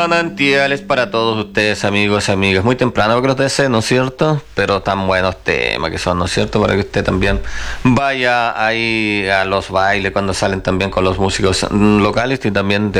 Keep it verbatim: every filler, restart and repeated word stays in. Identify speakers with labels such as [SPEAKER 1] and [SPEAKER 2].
[SPEAKER 1] Manantiales para todos ustedes, amigos y amigas. Muy temprano creo que sé, ¿no es cierto? Pero tan buenos temas que son, ¿no es cierto? Para que usted también vaya ahí a los bailes cuando salen también con los músicos mm, locales y también de